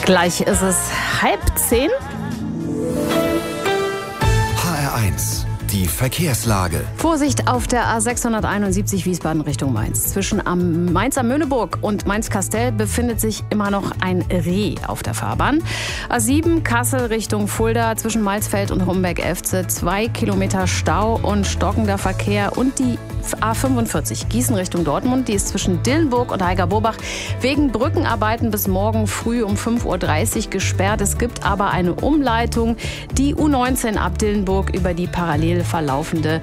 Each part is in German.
Gleich ist es 9:30. HR1, die Verkehrslage. Vorsicht auf der A671 Wiesbaden Richtung Mainz. Zwischen Mainz am Möhneburg und Mainz-Kastel befindet sich immer noch ein Reh auf der Fahrbahn. A7 Kassel Richtung Fulda zwischen Malsfeld und Homberg-Efze 2 Kilometer Stau und stockender Verkehr. Und die A45 Gießen Richtung Dortmund, die ist zwischen Dillenburg und Heiger-Burbach wegen Brückenarbeiten bis morgen früh um 5:30 Uhr gesperrt. Es gibt aber eine Umleitung, die U19 ab Dillenburg über die parallel verlaufende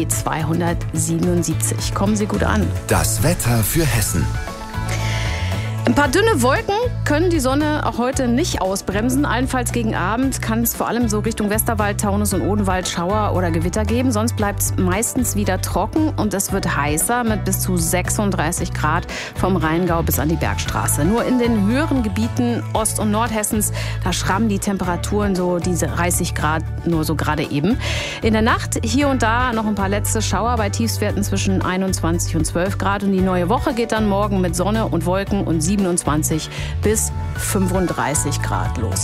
B277. Kommen Sie gut an. Das Wetter für Hessen. Ein paar dünne Wolken können die Sonne auch heute nicht ausbremsen. Allenfalls gegen Abend kann es vor allem so Richtung Westerwald, Taunus und Odenwald Schauer oder Gewitter geben. Sonst bleibt es meistens wieder trocken und es wird heißer mit bis zu 36 Grad vom Rheingau bis an die Bergstraße. Nur in den höheren Gebieten Ost- und Nordhessens, da schrammen die Temperaturen so diese 30 Grad nur so gerade eben. In der Nacht hier und da noch ein paar letzte Schauer bei Tiefstwerten zwischen 21 und 12 Grad. Und die neue Woche geht dann morgen mit Sonne und Wolken und 27 bis 35 Grad los.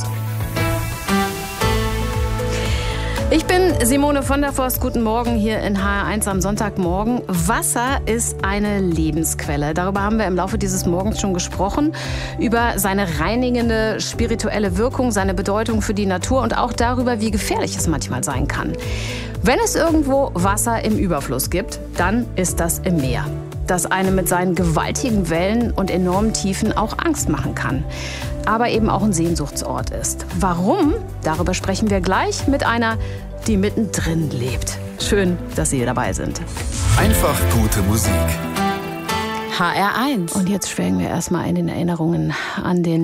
Ich bin Simone von der Forst. Guten Morgen hier in HR1 am Sonntagmorgen. Wasser ist eine Lebensquelle. Darüber haben wir im Laufe dieses Morgens schon gesprochen. Über seine reinigende, spirituelle Wirkung, seine Bedeutung für die Natur und auch darüber, wie gefährlich es manchmal sein kann. Wenn es irgendwo Wasser im Überfluss gibt, dann ist das im Meer, das einem mit seinen gewaltigen Wellen und enormen Tiefen auch Angst machen kann, aber eben auch ein Sehnsuchtsort ist. Warum? Darüber sprechen wir gleich mit einer, die mittendrin lebt. Schön, dass Sie dabei sind. Einfach gute Musik. HR1. Und jetzt schwelgen wir erstmal in den Erinnerungen an den